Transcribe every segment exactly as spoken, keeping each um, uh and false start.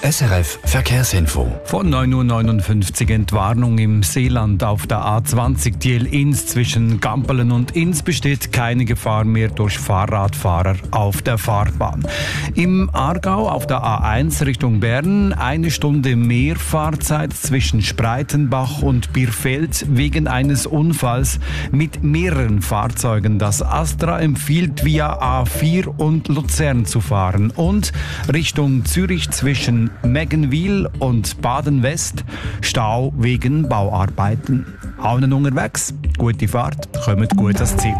S R F Verkehrsinfo. Von neun Uhr neunundfünfzig Entwarnung im Seeland auf der A zwanzig Tiel-Ins zwischen Gampelen und Ins besteht keine Gefahr mehr durch Fahrradfahrer auf der Fahrbahn. Im Aargau auf der A eins Richtung Bern eine Stunde mehr Fahrzeit zwischen Spreitenbach und Bierfeld wegen eines Unfalls mit mehreren Fahrzeugen. Das Astra empfiehlt via A vier und Luzern zu fahren und Richtung Zürich zwischen Meggenwil und Baden-West Stau wegen Bauarbeiten. Allen unterwegs, gute Fahrt, kommt gut ans Ziel.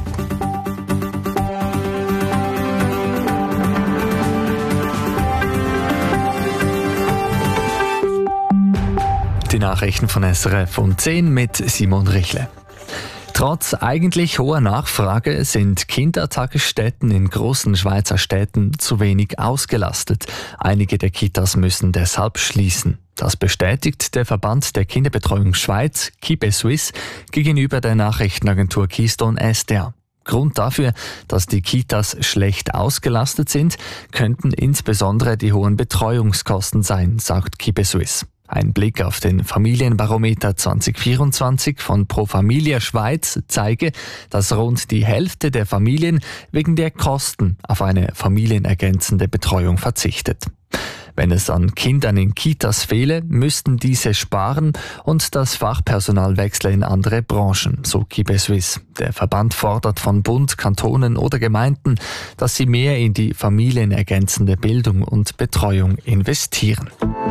Die Nachrichten von S R F um zehn mit Simon Richle. Trotz eigentlich hoher Nachfrage sind Kindertagesstätten in großen Schweizer Städten zu wenig ausgelastet. Einige der Kitas müssen deshalb schließen. Das bestätigt der Verband der Kinderbetreuung Schweiz, KiBeSuisse, gegenüber der Nachrichtenagentur Keystone S D A. Grund dafür, dass die Kitas schlecht ausgelastet sind, könnten insbesondere die hohen Betreuungskosten sein, sagt KiBeSuisse. Ein Blick auf den Familienbarometer zwanzig vierundzwanzig von Pro Familia Schweiz zeige, dass rund die Hälfte der Familien wegen der Kosten auf eine familienergänzende Betreuung verzichtet. Wenn es an Kindern in Kitas fehle, müssten diese sparen und das Fachpersonal wechsle in andere Branchen, so KiBeSuisse. Der Verband fordert von Bund, Kantonen oder Gemeinden, dass sie mehr in die familienergänzende Bildung und Betreuung investieren.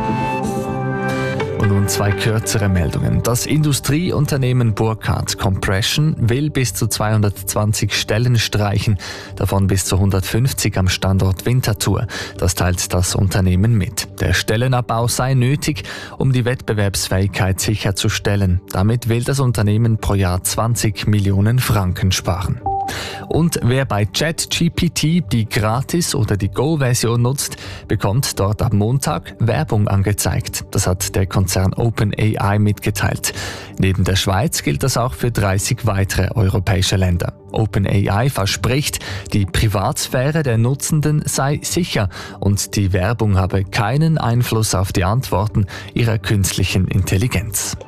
Und nun zwei kürzere Meldungen. Das Industrieunternehmen Burkhardt Compression will bis zu zweihundertzwanzig Stellen streichen, davon bis zu hundertfünfzig am Standort Winterthur. Das teilt das Unternehmen mit. Der Stellenabbau sei nötig, um die Wettbewerbsfähigkeit sicherzustellen. Damit will das Unternehmen pro Jahr zwanzig Millionen Franken sparen. Und wer bei ChatGPT die Gratis- oder die Go-Version nutzt, bekommt dort ab Montag Werbung angezeigt. Das hat der Konzern OpenAI mitgeteilt. Neben der Schweiz gilt das auch für dreißig weitere europäische Länder. OpenAI verspricht, die Privatsphäre der Nutzenden sei sicher und die Werbung habe keinen Einfluss auf die Antworten ihrer künstlichen Intelligenz.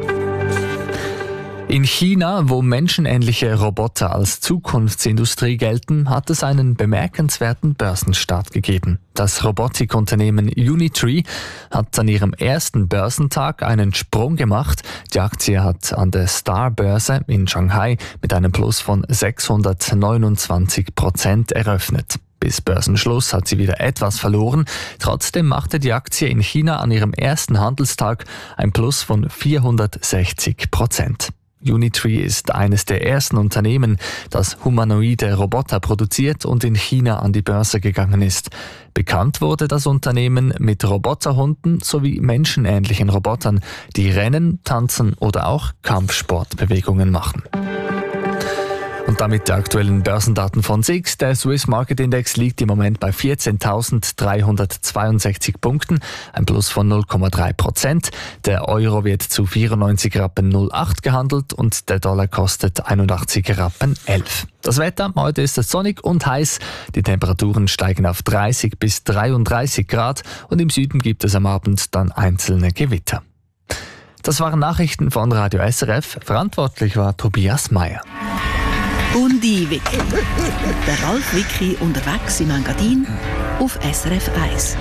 In China, wo menschenähnliche Roboter als Zukunftsindustrie gelten, hat es einen bemerkenswerten Börsenstart gegeben. Das Robotikunternehmen Unitree hat an ihrem ersten Börsentag einen Sprung gemacht. Die Aktie hat an der Star-Börse in Shanghai mit einem Plus von sechshundertneunundzwanzig Prozent eröffnet. Bis Börsenschluss hat sie wieder etwas verloren. Trotzdem machte die Aktie in China an ihrem ersten Handelstag ein Plus von vierhundertsechzig Prozent. Unitree ist eines der ersten Unternehmen, das humanoide Roboter produziert und in China an die Börse gegangen ist. Bekannt wurde das Unternehmen mit Roboterhunden sowie menschenähnlichen Robotern, die rennen, tanzen oder auch Kampfsportbewegungen machen. Und damit die aktuellen Börsendaten von S I X. Der Swiss Market Index liegt im Moment bei vierzehntausenddreihundertzweiundsechzig Punkten, ein Plus von null Komma drei Prozent. Der Euro wird zu vierundneunzig Rappen null acht gehandelt und der Dollar kostet einundachtzig Rappen elf. Das Wetter, heute ist es sonnig und heiß. Die Temperaturen steigen auf dreißig bis dreiunddreißig Grad und im Süden gibt es am Abend dann einzelne Gewitter. Das waren Nachrichten von Radio S R F. Verantwortlich war Tobias Meyer. Bundi-Wiki. Der Ralf Wiki unterwegs im Engadin auf S R F eins.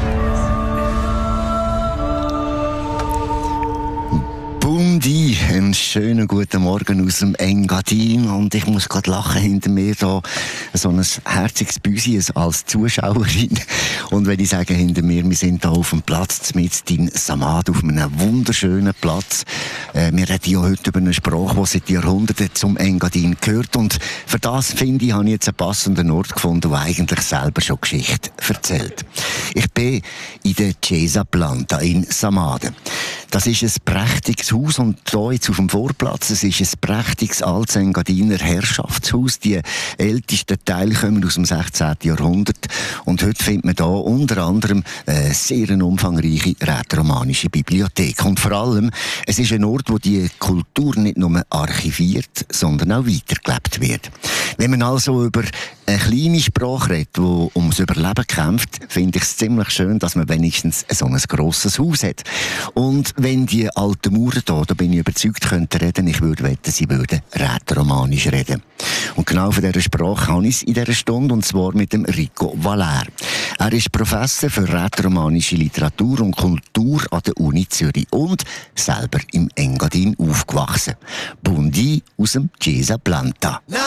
Bundi, einen schönen guten Morgen aus dem Engadin und ich muss gerade lachen hinter mir da so ein herziges Büsi als Zuschauerin und wenn ich sage hinter mir, wir sind da auf dem Platz mit in Samad auf einem wunderschönen Platz. Äh, wir reden ja heute über eine Sprache, die seit Jahrhunderten zum Engadin gehört und für das finde ich, habe ich jetzt einen passenden Ort gefunden, der eigentlich selber schon Geschichte erzählt. Ich bin in der Chiesa Planta in Samad. Das ist ein prächtiges Haus und hier jetzt auf dem Vorplatz, es ist ein prächtiges altes Engadiner Herrschaftshaus. Die ältesten Teile kommen aus dem sechzehnten Jahrhundert und heute findet man hier unter anderem eine sehr umfangreiche rätoromanische Bibliothek. Und vor allem, es ist ein Ort, wo die Kultur nicht nur archiviert, sondern auch weitergelebt wird. Wenn man also über eine kleine Sprache redet, die ums Überleben kämpft, finde ich es ziemlich schön, dass man wenigstens so ein grosses Haus hat. Und wenn die alten Mauern hier, da bin ich überzeugt, könnten reden, ich würde wetten, sie würden rätoromanisch reden. Und genau von dieser Sprache habe ich es in dieser Stunde, und zwar mit dem Rico Valère. Er ist Professor für rätoromanische Literatur und Kultur an der Uni Zürich und selber im Engadin aufgewachsen. Bundi aus dem Chiesa Planta.